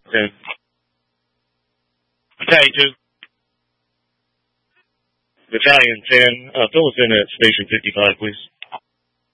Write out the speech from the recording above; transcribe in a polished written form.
10. Battalion 2. Battalion 10, fill us in at Station 55, please.